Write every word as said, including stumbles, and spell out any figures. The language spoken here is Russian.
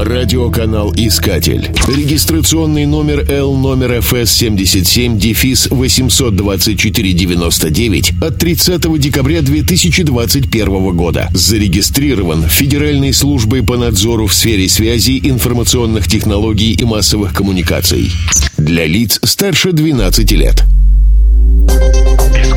Радиоканал «Искатель». Регистрационный номер Л номер эф эс семьдесят семь дефис восемьсот двадцать четыре девяносто девять от тридцатого декабря две тысячи двадцать первого года. Зарегистрирован Федеральной службой по надзору в сфере связи, информационных технологий и массовых коммуникаций. Для лиц старше двенадцати лет.